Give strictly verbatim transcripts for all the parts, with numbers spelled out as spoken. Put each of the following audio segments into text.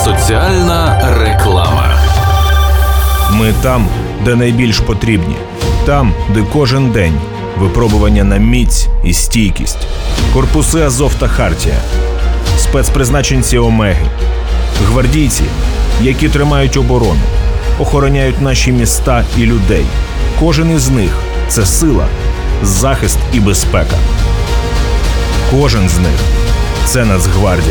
Соціальна реклама. Ми там, де найбільш потрібні. Там, де кожен день випробування на міць і стійкість. Корпуси Азов та Хартія. Спецпризначенці Омеги. Гвардійці, які тримають оборону, охороняють наші міста і людей. Кожен із них – це сила, захист і безпека. Кожен з них – це Нацгвардія.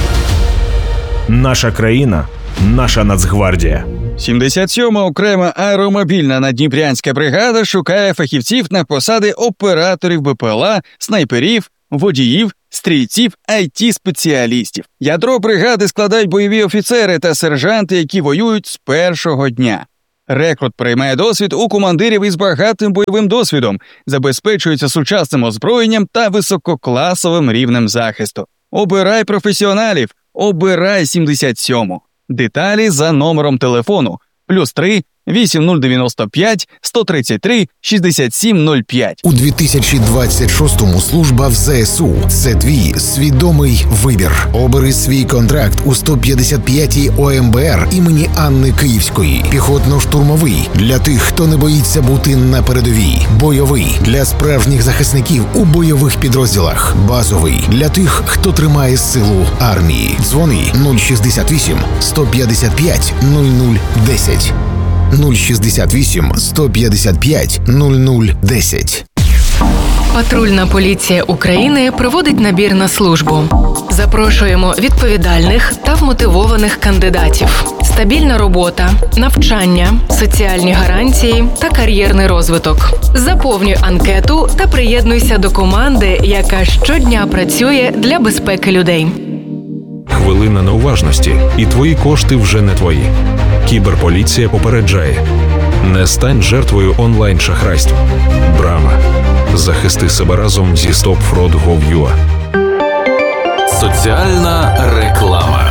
Наша країна – наша Нацгвардія. сімдесят сьома окрема аеромобільна наддніпрянська бригада шукає фахівців на посади операторів БПЛА, снайперів, водіїв, стрільців, ай ті-спеціалістів. Ядро бригади складають бойові офіцери та сержанти, які воюють з першого дня. Рекрут приймає досвід у командирів із багатим бойовим досвідом, забезпечується сучасним озброєнням та висококласовим рівнем захисту. Обирай професіоналів, обирай сімдесят сьому. Деталі за номером телефону плюс три вісім нуль дев'яносто п'ять сто тридцять три шістдесят сім нуль п'ять. У дві тисячі двадцять шостому служба в зе ес у – це твій свідомий вибір. Обери свій контракт у сто п'ятдесят п'ятій о ем бе ер імені Анни Київської. Піхотно-штурмовий – для тих, хто не боїться бути на передовій. Бойовий – для справжніх захисників у бойових підрозділах. Базовий – для тих, хто тримає силу армії. Дзвони нуль шістдесят вісім сто п'ятдесят п'ять нуль нуль десять. нуль шістдесят вісім сто п'ятдесят п'ять нуль нуль десять. Патрульна поліція України проводить набір на службу. Запрошуємо відповідальних та вмотивованих кандидатів. Стабільна робота, навчання, соціальні гарантії та кар'єрний розвиток. Заповнюй анкету та приєднуйся до команди, яка щодня працює для безпеки людей. Хвилина неуважності, і твої кошти вже не твої. Кіберполіція попереджає. Не стань жертвою онлайн-шахрайств. Брама. Захисти себе разом зі стоп фрод крапка гов крапка ю а. Соціальна реклама.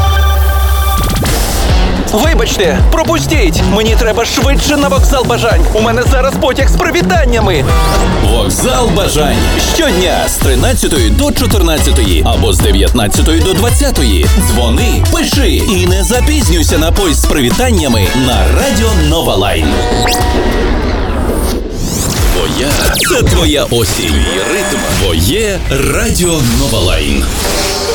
Вибачте, пропустіть! Мені треба швидше на вокзал Бажань. У мене зараз потяг з привітаннями. Вокзал Бажань. Щодня з тринадцятої до чотирнадцятої або з дев'ятнадцятої до двадцятої. Дзвони, пиши і не запізнюйся на поїзд з привітаннями на Радіо Нова Лайн. Твоя – це твоя осінь. Твій ритм. Твоє Радіо Нова Лайн.